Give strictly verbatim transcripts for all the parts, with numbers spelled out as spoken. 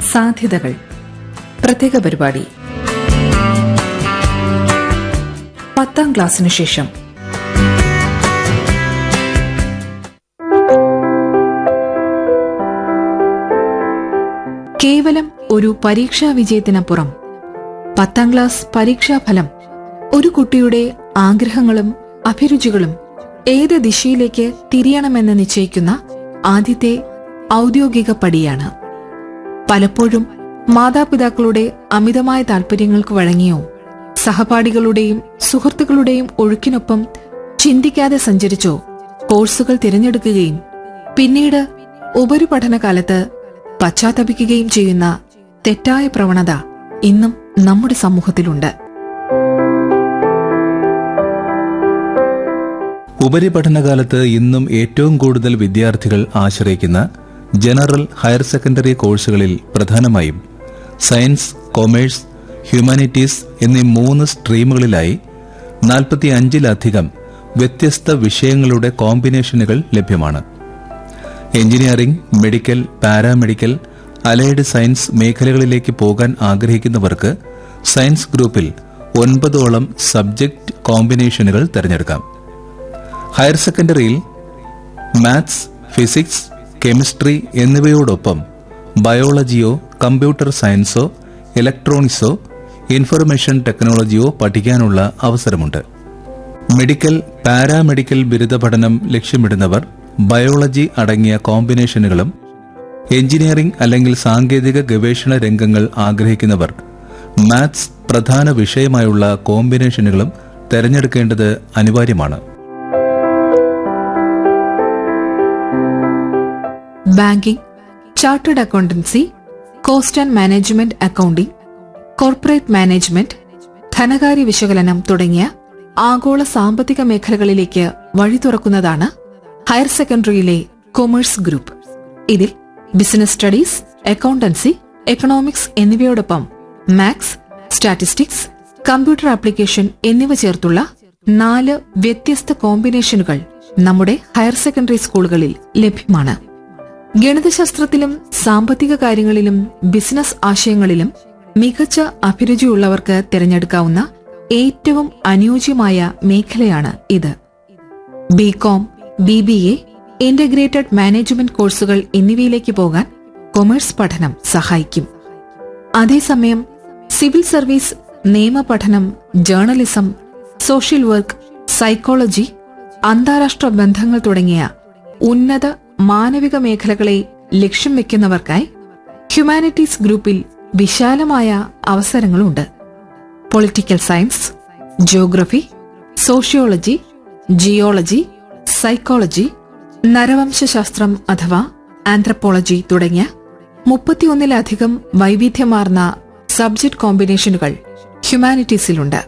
സാധ്യതകൾ പ്രത്യേക പരിപാടി. പത്താം ക്ലാസ്സിനു ശേഷം കേവലം ഒരു പരീക്ഷാ വിജയത്തിനപ്പുറം പത്താം ക്ലാസ് പരീക്ഷാഫലം ഒരു കുട്ടിയുടെ ആഗ്രഹങ്ങളും അഭിരുചികളും ഏത് ദിശയിലേക്ക് തിരിയണമെന്ന് നിശ്ചയിക്കുന്ന ആദ്യത്തെ ഔദ്യോഗിക പടിയാണ്. പലപ്പോഴും മാതാപിതാക്കളുടെ അമിതമായ താൽപര്യങ്ങൾക്ക് വഴങ്ങിയോ സഹപാഠികളുടെയും സുഹൃത്തുക്കളുടെയും ഒഴുക്കിനൊപ്പം ചിന്തിക്കാതെ സഞ്ചരിച്ചോ കോഴ്സുകൾ തിരഞ്ഞെടുക്കുകയും പിന്നീട് ഉപരിപഠനകാലത്ത് പശ്ചാത്തപിക്കുകയും ചെയ്യുന്ന തെറ്റായ പ്രവണത ഇന്നും നമ്മുടെ സമൂഹത്തിലുണ്ട്. ഉപരിപഠനകാലത്ത് ഇന്നും ഏറ്റവും കൂടുതൽ വിദ്യാർത്ഥികൾ ആശ്രയിക്കുന്ന ജനറൽ ഹയർ സെക്കൻഡറി കോഴ്സുകളിൽ പ്രധാനമായും സയൻസ്, കൊമേഴ്സ്, ഹ്യൂമാനിറ്റീസ് എന്നീ മൂന്ന് സ്ട്രീമുകളിലായി നാൽപ്പത്തിയഞ്ചിലധികം വ്യത്യസ്ത വിഷയങ്ങളുടെ കോമ്പിനേഷനുകൾ ലഭ്യമാണ്. Engineering, medical, paramedical, allied science മേഖലകളിലേക്ക് പോകാൻ ആഗ്രഹിക്കുന്നവർക്ക് സയൻസ് ഗ്രൂപ്പിൽ ഒൻപതോളം സബ്ജക്ട് കോമ്പിനേഷനുകൾ തിരഞ്ഞെടുക്കാം. Higher സെക്കൻഡറിയിൽ maths, physics, chemistry എന്നിവയോടൊപ്പം ബയോളജിയോ computer സയൻസോ ഇലക്ട്രോണിക്സോ information ടെക്നോളജിയോ പഠിക്കാനുള്ള അവസരമുണ്ട്. മെഡിക്കൽ, പാരാമെഡിക്കൽ ബിരുദ പഠനം ലക്ഷ്യമിടുന്നവർ ബയോളജി അടങ്ങിയ കോമ്പിനേഷനുകളും എഞ്ചിനീയറിംഗ് അല്ലെങ്കിൽ സാങ്കേതിക ഗവേഷണ രംഗങ്ങൾ ആഗ്രഹിക്കുന്നവർ മാത്സ് പ്രധാന വിഷയമായുള്ള കോമ്പിനേഷനുകളും തെരഞ്ഞെടുക്കേണ്ടത് അനിവാര്യമാണ്. Banking, chartered accountancy, cost and management accounting, corporate management, ധനകാര്യ വിശകലനം തുടങ്ങിയ ആഗോള സാമ്പത്തിക മേഖലകളിലേക്ക് വഴി തുറക്കുന്നതാണ് ഹയർ സെക്കൻഡറിയിലെ കൊമേഴ്സ് ഗ്രൂപ്പ്. ഇതിൽ business studies, accountancy, economics എന്നിവയോടൊപ്പം maths, statistics, computer application എന്നിവ ചേർത്തുള്ള നാല് വ്യത്യസ്ത കോമ്പിനേഷനുകൾ നമ്മുടെ ഹയർ സെക്കൻഡറി സ്കൂളുകളിൽ ലഭ്യമാണ്. ഗണിതശാസ്ത്രത്തിലും സാമ്പത്തിക കാര്യങ്ങളിലും ബിസിനസ് ആശയങ്ങളിലും മികച്ച അഭിരുചിയുള്ളവർക്ക് തിരഞ്ഞെടുക്കാവുന്ന ഏറ്റവും അനുയോജ്യമായ മേഖലയാണ് ഇത്. BCom, B B A, integrated management കോഴ്സുകൾ എന്നിവയിലേക്ക് പോകാൻ കൊമേഴ്സ് പഠനം സഹായിക്കും. അതേസമയം civil service, നിയമപഠനം, journalism, social work, psychology, അന്താരാഷ്ട്ര ബന്ധങ്ങൾ തുടങ്ങിയ ഉന്നത മാനവിക മേഖലകളെ ലക്ഷ്യം വെക്കുന്നവർക്കായി ഹ്യൂമാനിറ്റീസ് ഗ്രൂപ്പിൽ വിശാലമായ അവസരങ്ങളുണ്ട്. Political science, geography, sociology, geology, psychology, നരവംശശാസ്ത്രം അഥവാ ആന്ത്രപ്പോളജി തുടങ്ങിയ മുപ്പത്തിയൊന്നിലധികം വൈവിധ്യമാർന്ന സബ്ജക്ട് കോമ്പിനേഷനുകൾ ഹ്യൂമാനിറ്റീസിലുണ്ട്.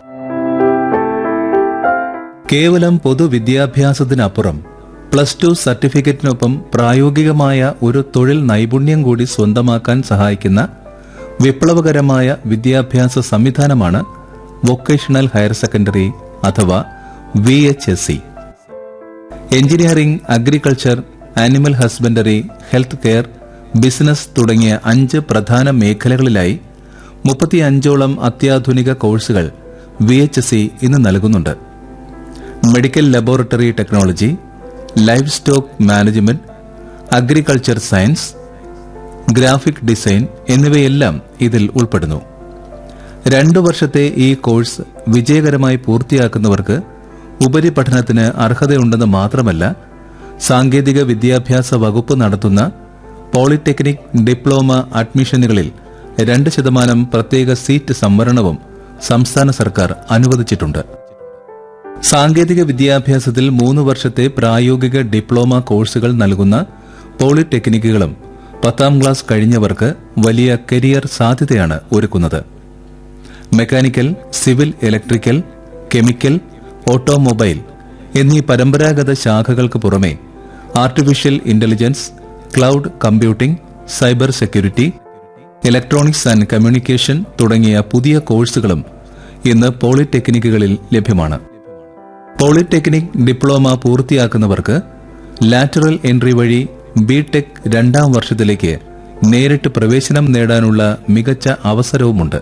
കേവലം പൊതുവിദ്യാഭ്യാസത്തിനപ്പുറം പ്ലസ് ടു സർട്ടിഫിക്കറ്റിനൊപ്പം പ്രായോഗികമായ ഒരു തൊഴിൽ നൈപുണ്യം കൂടി സ്വന്തമാക്കാൻ സഹായിക്കുന്ന വിപ്ലവകരമായ വിദ്യാഭ്യാസ സംവിധാനമാണ് വൊക്കേഷണൽ ഹയർ സെക്കൻഡറി അഥവാ V H S C. Engineering, agriculture, animal husbandry, health care, business തുടങ്ങിയ അഞ്ച് പ്രധാന മേഖലകളിലായി മുപ്പത്തിയഞ്ചോളം അത്യാധുനിക കോഴ്സുകൾ വി എച്ച് എസ് സി ഇന്ന് നൽകുന്നുണ്ട്. Medical laboratory technology, life stock management, agriculture science, graphic design എന്നിവയെല്ലാം ഇതിൽ ഉൾപ്പെടുന്നു. രണ്ടു വർഷത്തെ ഈ കോഴ്സ് വിജയകരമായി പൂർത്തിയാക്കുന്നവർക്ക് ഉപരിപഠനത്തിന് അർഹതയുണ്ടെന്ന് മാത്രമല്ല, സാങ്കേതിക വിദ്യാഭ്യാസ വകുപ്പ് നടത്തുന്ന പോളിടെക്നിക് ഡിപ്ലോമ അഡ്മിഷനുകളിൽ രണ്ട് ശതമാനം പ്രത്യേക സീറ്റ് സംവരണവും സംസ്ഥാന സർക്കാർ അനുവദിച്ചിട്ടുണ്ട്. സാങ്കേതിക വിദ്യാഭ്യാസത്തിൽ മൂന്ന് വർഷത്തെ പ്രായോഗിക ഡിപ്ലോമ കോഴ്സുകൾ നൽകുന്ന പോളിടെക്നിക്കുകളും പത്താം ക്ലാസ് കഴിഞ്ഞവർക്ക് വലിയ കരിയർ സാധ്യതയാണ് ഒരുക്കുന്നത്. Mechanical, civil, electrical, chemical, automobile എന്നീ പരമ്പരാഗത ശാഖകൾക്ക് പുറമെ artificial intelligence, cloud computing, cyber security, electronics and communication തുടങ്ങിയ പുതിയ കോഴ്സുകളും ഇന്ന് പോളിടെക്നിക്കുകളിൽ ലഭ്യമാണ്. പോളിടെക്നിക് ഡിപ്ലോമ പൂർത്തിയാക്കുന്നവർക്ക് ലാറ്ററൽ എൻട്രി വഴി ബിടെക് രണ്ടാം വർഷത്തിലേക്ക് നേരിട്ട് പ്രവേശനം നേടാനുള്ള മികച്ച അവസരവുമുണ്ട്.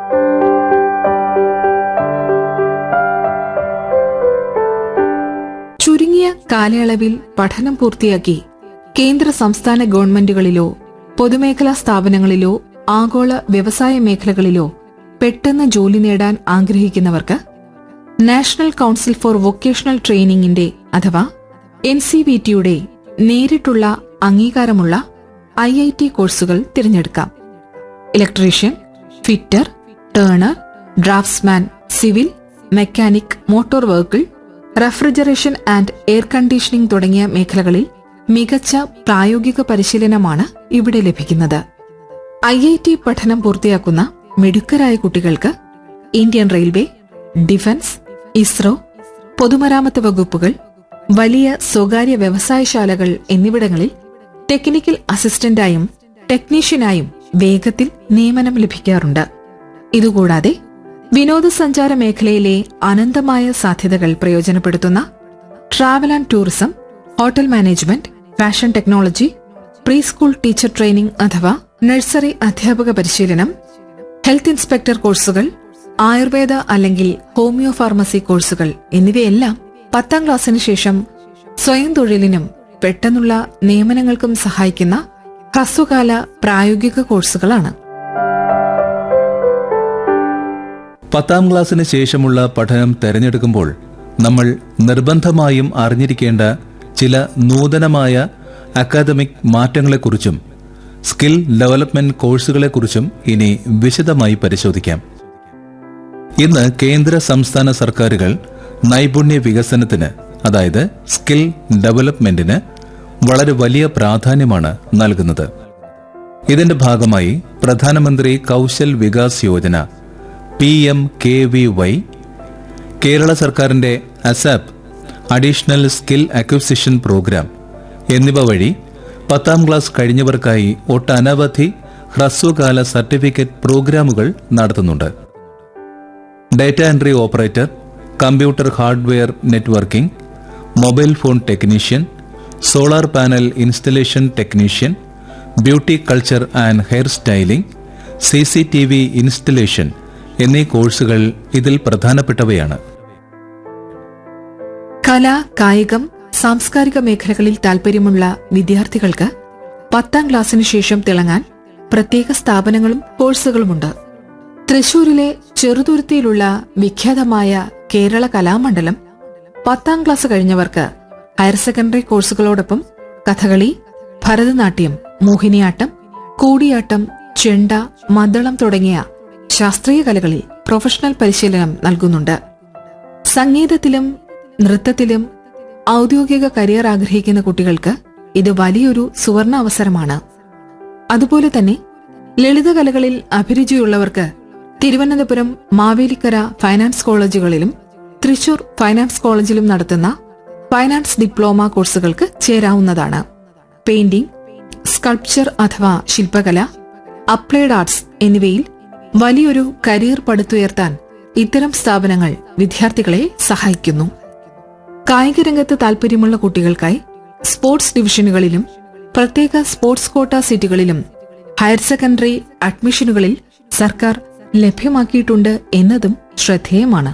ചുരുങ്ങിയ കാലയളവിൽ പഠനം പൂർത്തിയാക്കി കേന്ദ്ര സംസ്ഥാന ഗവൺമെന്റുകളിലോ പൊതുമേഖലാ സ്ഥാപനങ്ങളിലോ ആഗോള വ്യവസായ മേഖലകളിലോ പെട്ടെന്ന് ജോലി നേടാൻ ആഗ്രഹിക്കുന്നവർക്ക് നാഷണൽ കൌൺസിൽ ഫോർ വൊക്കേഷണൽ ട്രെയിനിങ്ങിന്റെ അഥവാ എൻ സി വി ടിയുടെ നേരിട്ടുള്ള അംഗീകാരമുള്ള ഐ ഐ ടി കോഴ്സുകൾ തിരഞ്ഞെടുക്കാം. Electrician, fitter, turner, draughtsman, civil, mechanic, motor vehicle, refrigeration and air conditioning തുടങ്ങിയ മേഖലകളിൽ മികച്ച പ്രായോഗിക പരിശീലനമാണ് ഇവിടെ ലഭിക്കുന്നത്. ഐ ഐ ടി പഠനം പൂർത്തിയാക്കുന്ന മിടുക്കരായ കുട്ടികൾക്ക് ഇന്ത്യൻ റെയിൽവേ, ഡിഫൻസ്, ഇസ്രോ, പൊതുമരാമത്ത് വകുപ്പുകൾ, വലിയ സ്വകാര്യ വ്യവസായശാലകൾ എന്നിവിടങ്ങളിൽ ടെക്നിക്കൽ അസിസ്റ്റന്റായും ടെക്നീഷ്യനായും വേഗത്തിൽ നിയമനം ലഭിക്കാറുണ്ട്. ഇതുകൂടാതെ വിനോദസഞ്ചാര മേഖലയിലെ അനന്തമായ സാധ്യതകൾ പ്രയോജനപ്പെടുത്തുന്ന travel and tourism, hotel management, fashion technology, pre school teacher training അഥവാ നഴ്സറി അധ്യാപക പരിശീലനം, ഹെൽത്ത് ഇൻസ്പെക്ടർ കോഴ്സുകൾ, ആയുർവേദ അല്ലെങ്കിൽ ഹോമിയോ ഫാർമസി കോഴ്സുകൾ എന്നിവയെല്ലാം പത്താം ക്ലാസ്സിന് ശേഷം സ്വയം തൊഴിലിനും പെട്ടെന്നുള്ള നിയമനങ്ങൾക്കും സഹായിക്കുന്ന ഹ്രസ്വകാല പ്രായോഗിക കോഴ്സുകളാണ്. പത്താം ക്ലാസ്സിന് ശേഷമുള്ള പഠനം തെരഞ്ഞെടുക്കുമ്പോൾ നമ്മൾ നിർബന്ധമായും അറിഞ്ഞിരിക്കേണ്ട ചില നൂതനമായ അക്കാദമിക് മാറ്റങ്ങളെക്കുറിച്ചും സ്കിൽ ഡെവലപ്മെന്റ് കോഴ്സുകളെക്കുറിച്ചും ഇനി വിശദമായി പരിശോധിക്കാം. ഇന്ന് കേന്ദ്ര സംസ്ഥാന സർക്കാരുകൾ നൈപുണ്യ വികസനത്തിന്, അതായത് സ്കിൽ ഡെവലപ്മെന്റിന് വളരെ വലിയ പ്രാധാന്യമാണ് നൽകുന്നത്. ഇതിന്റെ ഭാഗമായി പ്രധാനമന്ത്രി Kaushal Vikas Yojana, P M K V Y, Kerala സർക്കാരിന്റെ ASAP additional skill acquisition programme എന്നിവ വഴി പത്താം ക്ലാസ് കഴിഞ്ഞവർക്കായി ഒട്ടനവധി ഹ്രസ്വകാല സർട്ടിഫിക്കറ്റ് പ്രോഗ്രാമുകൾ നടത്തുന്നുണ്ട്. Data entry operator, computer hardware networking, mobile phone technician, solar panel installation technician, beauty culture and hair styling, C C T V installation എന്നീ കോഴ്സുകൾ ഇതിൽ പ്രധാനപ്പെട്ടവയാണ്. കല, കായികം, സാംസ്കാരിക മേഖലകളിൽ താൽപര്യമുള്ള വിദ്യാർത്ഥികൾക്ക് പത്താം ക്ലാസ്സിനു ശേഷം തിളങ്ങാൻ പ്രത്യേക സ്ഥാപനങ്ങളും കോഴ്സുകളുമുണ്ട്. തൃശൂരിലെ ചെറുതുരുത്തിയിലുള്ള വിഖ്യാതമായ കേരള കലാമണ്ഡലം പത്താം class കഴിഞ്ഞവർക്ക് higher secondary കോഴ്സുകളോടൊപ്പം Kathakali, Bharatanatyam, Mohiniyattam, Koodiyattam, ചെണ്ട, മദ്ദളം തുടങ്ങിയ ശാസ്ത്രീയ കലകളിൽ പ്രൊഫഷണൽ പരിശീലനം നൽകുന്നുണ്ട്. സംഗീതത്തിലും നൃത്തത്തിലും ഔദ്യോഗിക കരിയർ ആഗ്രഹിക്കുന്ന കുട്ടികൾക്ക് ഇത് വലിയൊരു സുവർണ അവസരമാണ്. അതുപോലെ തന്നെ ലളിതകലകളിൽ അഭിരുചിയുള്ളവർക്ക് തിരുവനന്തപുരം മാവേലിക്കര ഫൈനാൻസ് കോളേജുകളിലും തൃശൂർ ഫൈനാൻസ് കോളേജിലും നടത്തുന്ന ഫൈനാൻസ് ഡിപ്ലോമ കോഴ്സുകൾക്ക് ചേരാവുന്നതാണ്. പെയിന്റിംഗ്, സ്കൾപ്ചർ അഥവാ ശില്പകല, അപ്ലൈഡ് ആർട്സ് എന്നിവയിൽ വലിയൊരു കരിയർ പടുത്തുയർത്താൻ ഇത്തരം സ്ഥാപനങ്ങൾ വിദ്യാർത്ഥികളെ സഹായിക്കുന്നു. കായികരംഗത്ത് താൽപര്യമുള്ള കുട്ടികൾക്കായി സ്പോർട്സ് ഡിവിഷനുകളിലും പ്രത്യേക സ്പോർട്സ് കോട്ട സീറ്റുകളിലും ഹയർ സെക്കൻഡറി അഡ്മിഷനുകളിൽ സർക്കാർ ലഭ്യമാക്കിയിട്ടുണ്ട് എന്നതും ശ്രദ്ധേയമാണ്.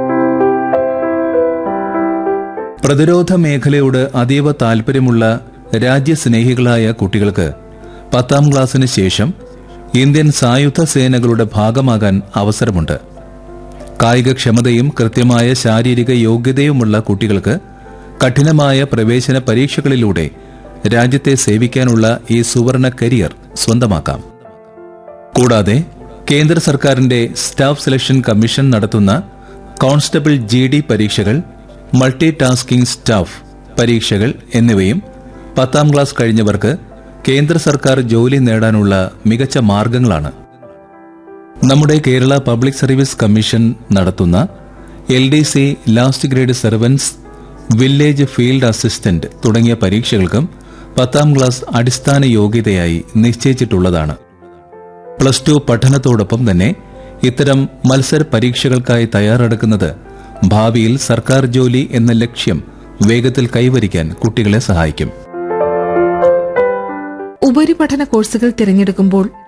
പ്രതിരോധ മേഖലയോട് അതീവ താൽപര്യമുള്ള രാജ്യസ്നേഹികളായ കുട്ടികൾക്ക് പത്താം ക്ലാസ്സിന് ശേഷം ഇന്ത്യൻ സായുധ സേനകളുടെ ഭാഗമാകാൻ അവസരമുണ്ട്. കായികക്ഷമതയും കൃത്യമായ ശാരീരിക യോഗ്യതയുമുള്ള കുട്ടികൾക്ക് കഠിനമായ പ്രവേശന പരീക്ഷകളിലൂടെ രാജ്യത്തെ സേവിക്കാനുള്ള ഈ സുവർണ കരിയർ സ്വന്തമാക്കാം. കൂടാതെ കേന്ദ്ര സർക്കാരിന്റെ സ്റ്റാഫ് സെലക്ഷൻ കമ്മീഷൻ നടത്തുന്ന കോൺസ്റ്റബിൾ ജി ഡി പരീക്ഷകൾ, മൾട്ടി ടാസ്കിംഗ് സ്റ്റാഫ് പരീക്ഷകൾ എന്നിവയും പത്താം ക്ലാസ് കഴിഞ്ഞവർക്ക് കേന്ദ്ര സർക്കാർ ജോലി നേടാനുള്ള മികച്ച മാർഗങ്ങളാണ്. നമ്മുടെ കേരള പബ്ലിക് സർവീസ് കമ്മീഷൻ നടത്തുന്ന L D C, last grade servants, village field assistant തുടങ്ങിയ പരീക്ഷകൾക്കും പത്താം ക്ലാസ് അടിസ്ഥാന യോഗ്യതയായി നിശ്ചയിച്ചിട്ടുള്ളതാണ്. പ്ലസ് ടു പഠനത്തോടൊപ്പം തന്നെ ഇത്തരം മത്സര പരീക്ഷകൾക്കായി തയ്യാറെടുക്കുന്നത് ഭാവിയിൽ സർക്കാർ ജോലി എന്ന ലക്ഷ്യം വേഗത്തിൽ കൈവരിക്കാൻ കുട്ടികളെ സഹായിക്കും. ഉപരിപഠന കോഴ്സുകൾ തിരഞ്ഞെടുക്കുമ്പോൾ